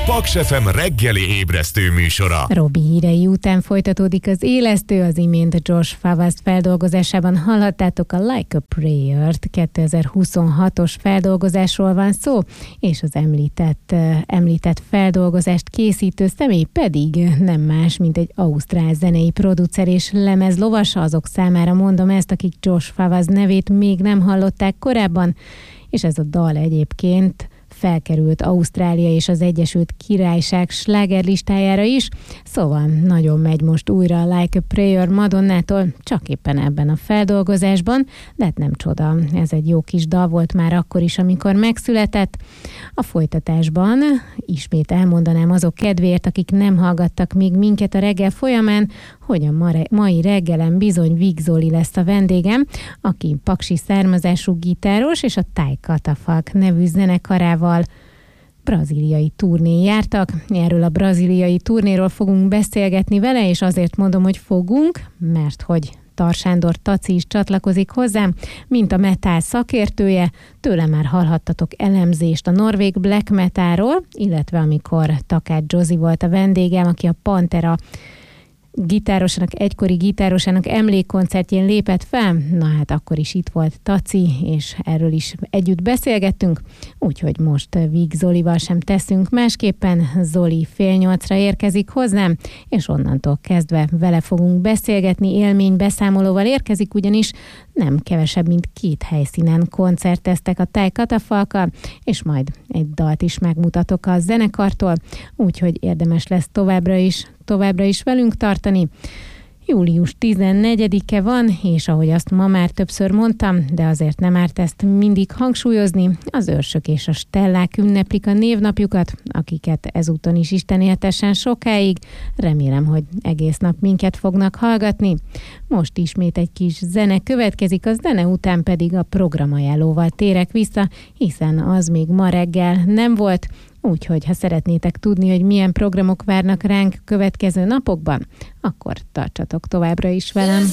Paks FM reggeli ébresztő műsora. Robi hírei után folytatódik az élesztő, az imént Josh Fawaz feldolgozásában hallhattátok a Like a Prayer-t, 2026-os feldolgozásról van szó, és az említett feldolgozást készítő személy pedig nem más, mint egy ausztrál zenei producer és lemezlovas. Azok számára mondom ezt, akik Josh Fawaz nevét még nem hallották korábban, és ez a dal egyébként felkerült Ausztrália és az Egyesült Királyság slágerlistájára is, szóval nagyon megy most újra a Like a Prayer Madonnától, csak éppen ebben a feldolgozásban, de hát nem csoda, ez egy jó kis dal volt már akkor is, amikor megszületett. A folytatásban ismét elmondanám azok kedvéért, akik nem hallgattak még minket a reggel folyamán, hogy a mai reggelen bizony Vig Zoli lesz a vendégem, aki paksi származású gitáros, és a Thai Katafalk nevű zenekarával brazíliai turnén jártak. Erről a brazíliai turnéról fogunk beszélgetni vele, és azért mondom, hogy fogunk, mert hogy Tar Sándor Taci is csatlakozik hozzám, mint a metal szakértője. Tőle már hallhattatok elemzést a norvég black metalról, illetve amikor Takács Zsozi volt a vendégem, aki a Pantera egykori gitárosának emlékkoncertjén lépett fel, na hát akkor is itt volt Taci, és erről is együtt beszélgettünk, úgyhogy most Vig Zolival sem teszünk másképpen. Zoli 7:30 érkezik hozzám, és onnantól kezdve vele fogunk beszélgetni, élménybeszámolóval érkezik, ugyanis nem kevesebb, mint 2 helyszínen koncerteztek a Thai Katafalkkal, és majd egy dalt is megmutatok a zenekartól, úgyhogy érdemes lesz továbbra is velünk tartani. Július 14-e van, és ahogy azt ma már többször mondtam, de azért nem árt ezt mindig hangsúlyozni, az őrsök és a stellák ünneplik a névnapjukat, akiket ezúton is Isten éltessen sokáig. Remélem, hogy egész nap minket fognak hallgatni. Most ismét egy kis zene következik, a zene után pedig a programajánlóval térek vissza, hiszen az még ma reggel nem volt. Úgyhogy, ha szeretnétek tudni, hogy milyen programok várnak ránk következő napokban, akkor tartsatok továbbra is velem.